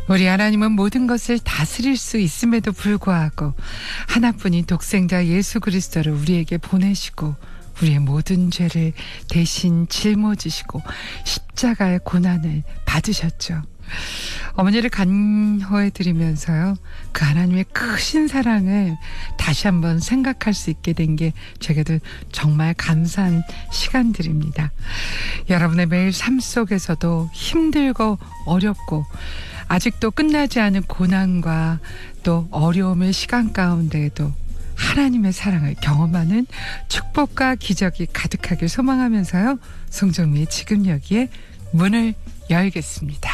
우리 하나님은 모든 것을 다스릴 수 있음에도 불구하고 하나뿐인 독생자 예수 그리스도를 우리에게 보내시고 우리의 모든 죄를 대신 짊어지시고 십자가의 고난을 받으셨죠. 어머니를 간호해드리면서요, 그 하나님의 크신 사랑을 다시 한번 생각할 수 있게 된 게 제게도 정말 감사한 시간들입니다. 여러분의 매일 삶 속에서도 힘들고 어렵고 아직도 끝나지 않은 고난과 또 어려움의 시간 가운데에도 하나님의 사랑을 경험하는 축복과 기적이 가득하길 소망하면서요, 송정미의 지금 여기에 문을 열겠습니다.